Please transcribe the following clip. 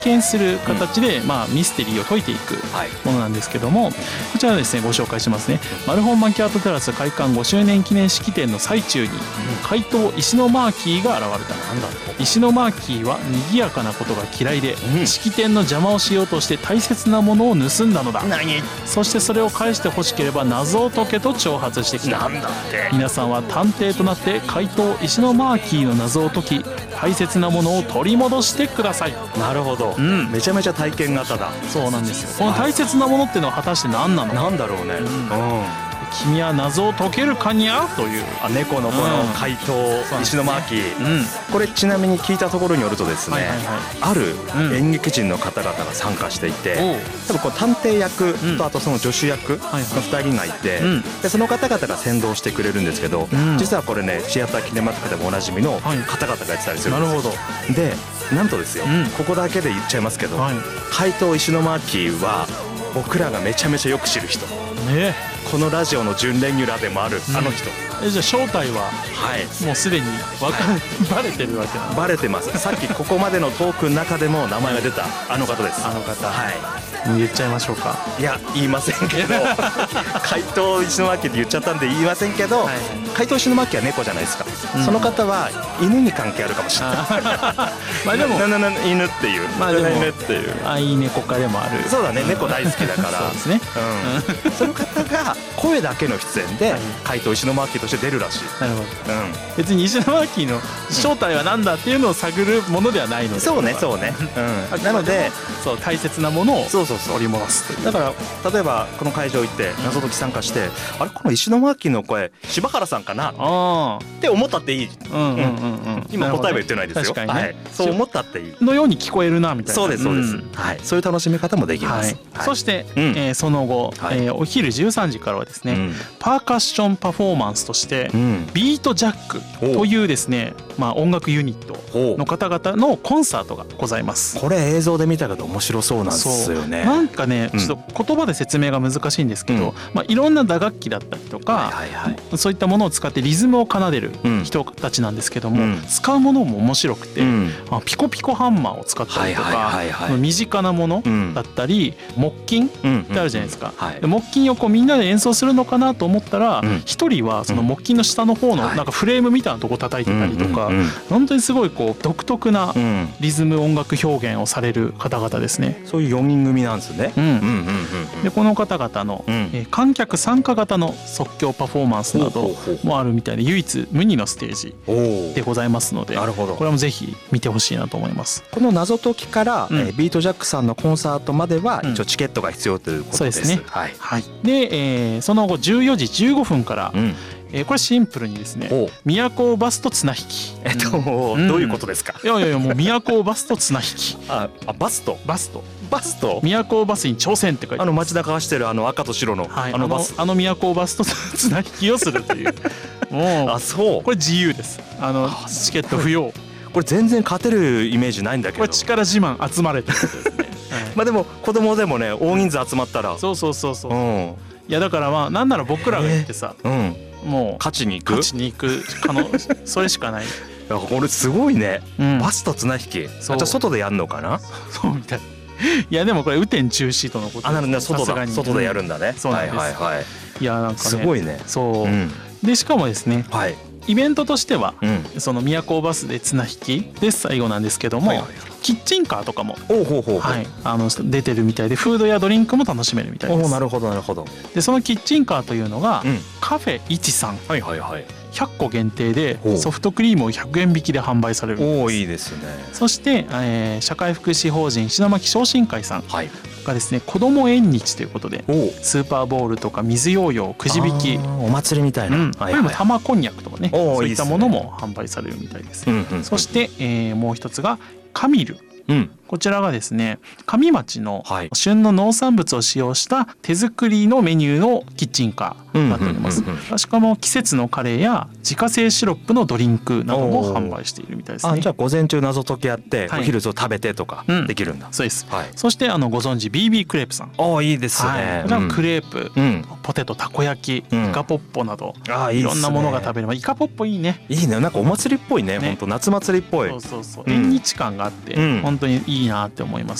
見する形で、ミステリーを解いていくものなんですけども、こちらですねご紹介しますね。マルホンマキアートテラス開館5周年記念式典の最中に怪盗石のマーキーが現れた。石のマーキーは賑やかなことが嫌いで、式典の邪魔をしようとして大切なものを盗んだのだ。そしてそれを返してほしければ謎を解けと挑発してきた。皆さんは探偵となって怪盗石のマーキーの謎を解き、大切なものを取り戻してください。 なるほど、めちゃめちゃ体験型だ。 そうなんですよ。この大切なものっていうのは果たして何なのか。 なんだろうね。 君は謎を解けるかにゃという猫のこの怪盗石のマーキー、これちなみに聞いたところによるとですね、ある演劇人の方々が参加していて、多分こう探偵役とあとその助手役の2人がいて、でその方々が先導してくれるんですけど、実はこれねシアターキネマティカでもおなじみの方々がやってたりするんですよ。 なるほど。 でなんとですよ、ここだけで言っちゃいますけど、怪盗石のマーキーは僕らがめちゃめちゃよく知る人、このラジオの準レギュラーでもあるあの人。 じゃあ正体はもうすでにバレてるわけなの。 バレてます。さっきここまでのトークの中でも名前が出たあの方です。 あの方、言っちゃいましょうか。 いや言いませんけど怪盗石巻って言っちゃったんで言いませんけど、怪盗石巻は猫じゃないですか。その方は犬に関係あるかもしれない。まあでも犬っていう、犬っていう愛猫家でもある。 そうだね、猫大好きだからそうですね。 その方が声だけの出演で怪盗石巻として出るらしい。 なるほど。別に石巻の正体は何だっていうのを探るものではないので。 そうねそうね。なので大切なものを取り戻すという。 だから例えばこの会場行って謎解き参加して、あれこの石巻の声柴原さんかなって思ったっていい。今答えは言ってないですよ。そう思ったっていいのように聞こえるなみたいな。 そうですそうです。そういう楽しみ方もできます。 そしてその後お昼13時からはですね、パーカッションパフォーマンスとしてビートジャックというですね、音楽ユニットの方々のコンサートがございます。 これ映像で見たけど面白そうなんですよね。 なんかねちょっと言葉で説明が難しいんですけど、いろんな打楽器だったりとかそういったものを使ってリズムを奏でる人たちなんですけども、使うものも面白くて、ピコピコハンマーを使ったりとか身近なものだったり木琴ってあるじゃないですか。木琴をこうみんなで演奏するのかなと思ったら、一人はその木琴の下の方のなんかフレームみたいなとこ叩いてたりとか、本当にすごいこう独特なリズム音楽表現をされる方々ですね。 そういう4人組なんですね。 でこの方々の観客参加型の即興パフォーマンスなどもあるみたいで、唯一無二のステージでございますので、これもぜひ見てほしいなと思います。 この謎解きからビートジャックさんのコンサートまでは一応チケットが必要ということです。 そうですね。でその後14時15分からこれシンプルにですね、都バスと綱引き。 どういうことですか。 いやもう都バスと綱引き。 バスと都バスに挑戦って書いてある。 街中走ってる赤と白のバス、 都バスと綱引きをするという。もうそうこれ自由です。チケット不要。 これ全然勝てるイメージないんだけど。 これ力自慢集まれてることですね。 でも子供でもね大人数集まったらそういやだからなんなら僕らが行ってさ、もう勝ちに行くそれしかない。 これすごいね。バスと綱引き。じゃあ外でやるのかな。 そうみたい。いやでもこれ雨天中止とのことです。 外でやるんだね。 そうなんです。いやなんかねすごいね。 そうでしかもですね、イベントとしてはその都バスで綱引きで最後なんですけども、キッチンカーとかも出てるみたいで、フードやドリンクも楽しめるみたいです。 なるほどなるほど。 でそのキッチンカーというのがカフェ一さん100個限定でソフトクリームを100円引きで販売されるんです。 いいですね。 そして、社会福祉法人石巻昇進会さんがですね、子ども縁日ということでスーパーボールとか水ヨーヨーくじ引きお祭りみたいな、 玉こんにゃくとかね、そういったものも販売されるみたいです。そして、もう一つがカミル。こちらがですね上町の旬の農産物を使用した手作りのメニューのキッチンカーになっております。しかも季節のカレーや自家製シロップのドリンクなども販売しているみたいですね。 じゃあ午前中謎解きやってお昼食べてとかできるんだ。 そうです。そしてご存知 BB クレープさん。 いいですね。 クレープ、ポテト、たこ焼き、イカポッポなどいろんなものが食べれます。イカポッポいいね。 いいね。なんかお祭りっぽいね。本当夏祭りっぽい。 そう縁日感があって本当にいいいいなって思います